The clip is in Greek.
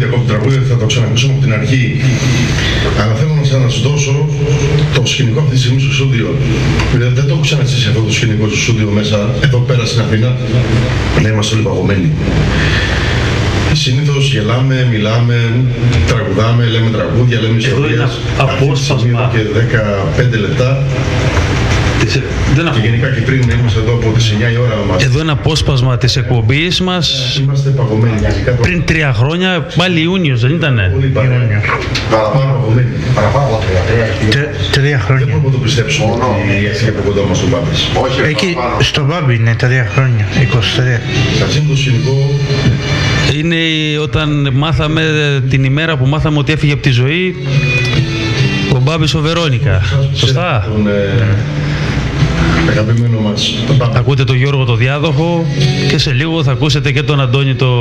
διακόπτω το τραγούδι, θα το ξανακούσουμε από την αρχή. Αλλά θέλω να σας δώσω το σκηνικό αυτή τη στιγμή στο στούντιο. Δηλαδή δεν το έχω ξαναζήσει αυτό το σκηνικό στο στούντιο μέσα, εδώ πέρα στην Αθήνα. Να είμαστε όλοι παγωμένοι. Συνήθως γελάμε, μιλάμε, τραγουδάμε, λέμε τραγούδια, λέμε ιστορίες. Απόσπασμα. Και 15 λεπτά. Και γενικά και πριν είμαστε εδώ από τις 9 η ώρα μας. Εδώ είναι απόσπασμα της εκπομπής μας. Είμαστε παγωμένοι. Πριν 3 χρόνια, πάλι Ιούνιος, δεν ήτανε? Πολύ παραπάνω παγωμένοι. Παραπάνω από 3 χρόνια. Δεν μπορούμε να το πιστέψουμε ότι έρχεται από κοντά μας ο Μπάμπης. Εκεί στο Μπάμπη είναι 3 χρόνια, 23. Σας είναι το σκηνικό. Είναι όταν μάθαμε, την ημέρα που μάθαμε ότι έφυγε από τη ζωή ο Μπάμπης ο Βερόνικα. Σωστά? Τον αγαπημένο μας. Ακούτε τον Γιώργο το Διάδοχο και σε λίγο θα ακούσετε και τον Αντώνη το